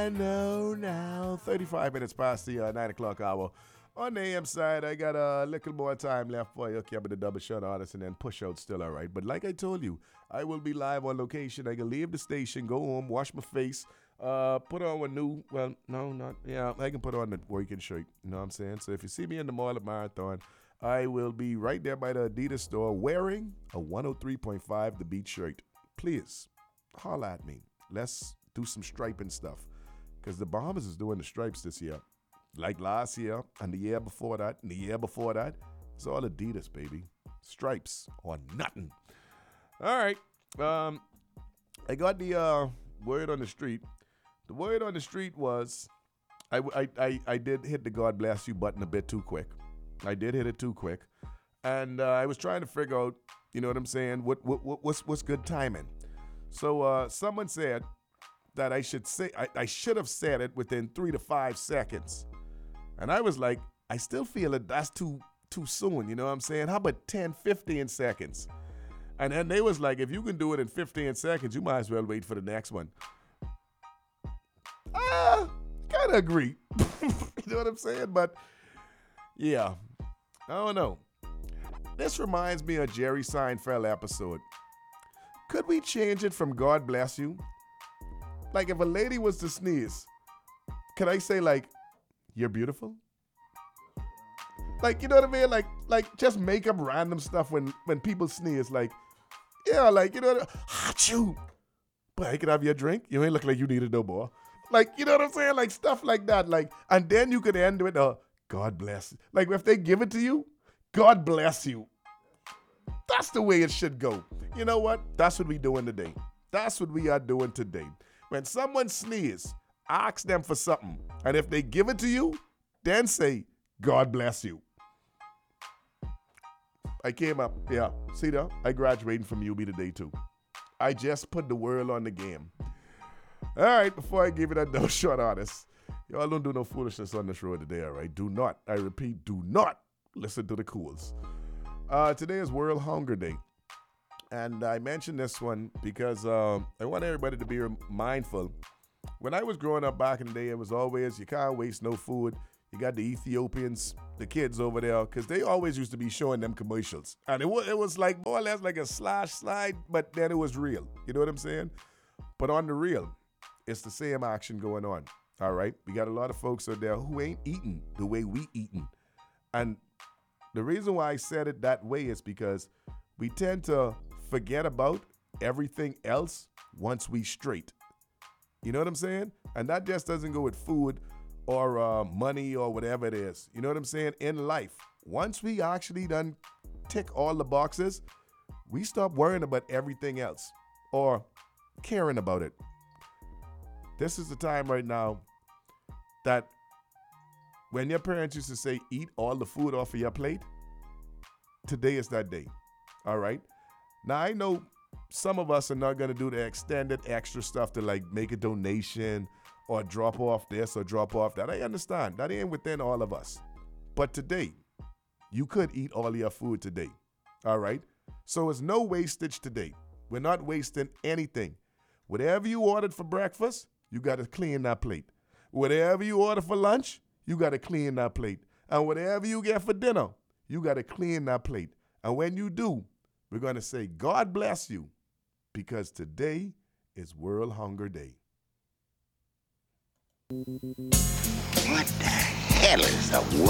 Now, 35 minutes past the 9 o'clock hour. On the AM side, I got a little more time left for you. Okay, I'm the double shot artist and then push out still all right. But like I told you, I will be live on location. I can leave the station, go home, wash my face, put on a new, well, no, not, yeah, I can put on the working shirt. You know what I'm saying? So if you see me in the mall at Marathon, I will be right there by the Adidas store wearing a 103.5 The Beat shirt. Please, holla at me. Let's do some striping stuff. Because the Bombers is doing the stripes this year. Like last year, and the year before that, and the year before that. It's all Adidas, baby. Stripes or nothing. All right. I got the word on the street. The word on the street was I did hit the God bless you button a bit too quick. I did hit it too quick. And I was trying to figure out, you know what I'm saying, what's good timing. So someone said that I should have said it within 3 to 5 seconds. And I was like, I still feel it that's too soon, you know what I'm saying? How about 10, 15 seconds? And then they was like, if you can do it in 15 seconds, you might as well wait for the next one. Kind of agree. You know what I'm saying? But yeah, I don't know. This reminds me of Jerry Seinfeld episode. Could we change it from God bless you? Like if a lady was to sneeze, could I say like, you're beautiful? Like, you know what I mean? Like just make up random stuff when people sneeze. Like, yeah, like, you know, achoo. But I could have your drink. You ain't look like you needed no more. Like, you know what I'm saying? Like stuff like that. Like, and then you could end with God bless. Like if they give it to you, God bless you. That's the way it should go. You know what? That's what we doing today. That's what we are doing today. When someone sneezes, ask them for something. And if they give it to you, then say, God bless you. I came up, yeah. See that? I graduated from UB today too. I just put the world on the game. All right, before I give you that double shot artist, y'all don't do no foolishness on this road today, all right? Do not, I repeat, do not listen to the cools. Today is World Hunger Day. And I mentioned this one because I want everybody to be mindful. When I was growing up back in the day, it was always, you can't waste no food. You got the Ethiopians, the kids over there, because they always used to be showing them commercials. And it was like more or less like a slide, but then it was real. You know what I'm saying? But on the real, it's the same action going on. All right? We got a lot of folks out there who ain't eating the way we eating. And the reason why I said it that way is because we tend to forget about everything else once we straight. You know what I'm saying? And that just doesn't go with food or money or whatever it is. You know what I'm saying? In life, once we actually done tick all the boxes, we stop worrying about everything else or caring about it. This is the time right now that when your parents used to say, eat all the food off of your plate, today is that day. All right? Now, I know some of us are not going to do the extended extra stuff to like make a donation or drop off this or drop off that. I understand. That ain't within all of us. But today, you could eat all your food today. All right? So it's no wastage today. We're not wasting anything. Whatever you ordered for breakfast, you got to clean that plate. Whatever you order for lunch, you got to clean that plate. And whatever you get for dinner, you got to clean that plate. And when you do, we're going to say, God bless you, because today is World Hunger Day. What the hell is a